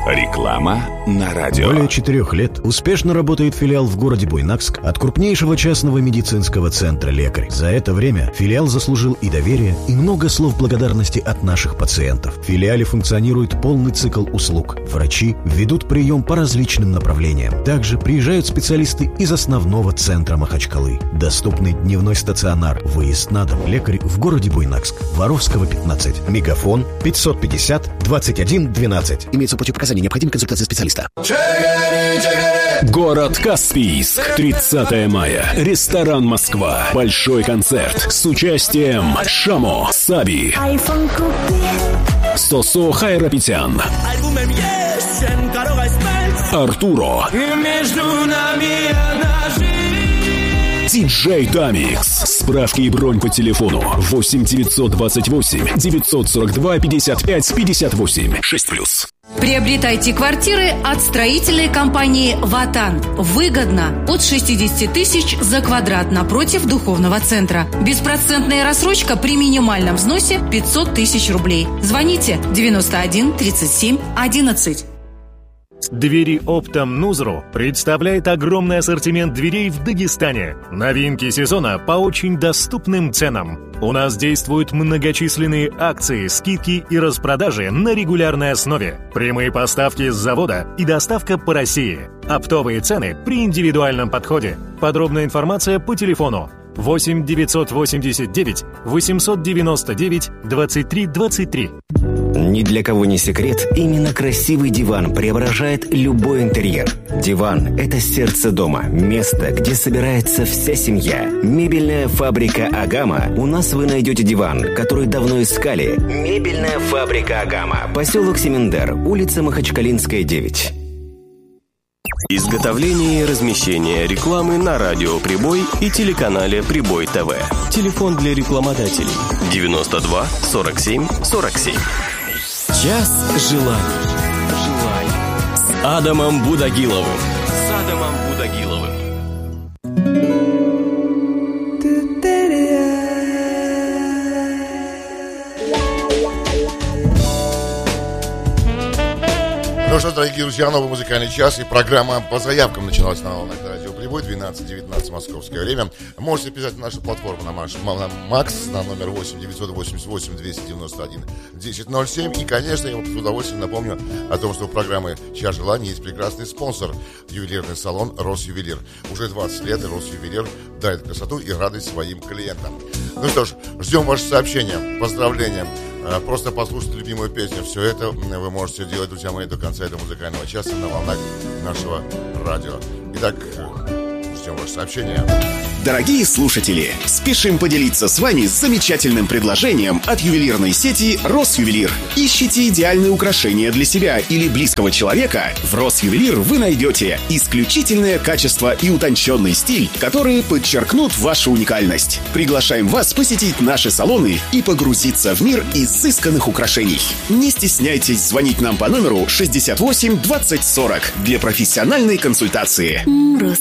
Реклама на радио. Более 4 лет успешно работает филиал в городе Буйнакск от крупнейшего частного медицинского центра «Лекарь». За это время филиал заслужил и доверие, и много слов благодарности от наших пациентов. В филиале функционирует полный цикл услуг. Врачи ведут прием по различным направлениям. Также приезжают специалисты из основного центра Махачкалы. Доступный дневной стационар, выезд на дом. «Лекарь» в городе Буйнакск. Воровского, 15. Мегафон 550 21 12. Имеются противопоказания, необходима консультация специалиста. Город Каспийск. 30 мая. Ресторан «Москва». Большой концерт с участием Шамо, Саби, Сосо Хайрапетян, Артуро, диджей Дамикс. Справки и бронь по телефону 8 928 942 55 58 6+. Приобретайте квартиры от строительной компании «Ватан». Выгодно от 60 тысяч за квадрат напротив духовного центра. Беспроцентная рассрочка при минимальном взносе 500 тысяч рублей. Звоните 91 37 11. Двери Оптом Нузру представляет огромный ассортимент дверей в Дагестане. Новинки сезона по очень доступным ценам. У нас действуют многочисленные акции, скидки и распродажи на регулярной основе. Прямые поставки с завода и доставка по России. Оптовые цены при индивидуальном подходе. Подробная информация по телефону 8 989 899 23 23. Ни для кого не секрет, именно красивый диван преображает любой интерьер. Диван – это сердце дома, место, где собирается вся семья. Мебельная фабрика «Агама». У нас вы найдете диван, который давно искали. Мебельная фабрика «Агама». Поселок Семендер, улица Махачкалинская, 9. Изготовление и размещение рекламы на радио «Прибой» и телеканале «Прибой ТВ». Телефон для рекламодателей 92 47 47. Час желаний. С Адамом Будагиловым. Ну что, дорогие друзья, новый музыкальный час, и программа по заявкам началась на волнах радио «Прибой», 12:19 московское время. Можете писать на нашу платформу на Макс на номер 8 988 291 1007. И, конечно, я вам с удовольствием напомню о том, что у программы «Час желаний» есть прекрасный спонсор – ювелирный салон «Росювелир». Уже 20 лет и «Росювелир» дарит красоту и радость своим клиентам. Ну что ж, ждем ваши сообщения, поздравления. Просто послушать любимую песню. Все это вы можете делать, друзья мои, до конца этого музыкального часа на волнах нашего радио. Итак, ждем ваше сообщение. Дорогие слушатели, спешим поделиться с вами замечательным предложением от ювелирной сети «Росювелир». Ищите идеальные украшения для себя или близкого человека? В «Росювелир» вы найдете исключительное качество и утонченный стиль, которые подчеркнут вашу уникальность. Приглашаем вас посетить наши салоны и погрузиться в мир изысканных украшений. Не стесняйтесь звонить нам по номеру 68 20 40 для профессиональной консультации. Росювелир.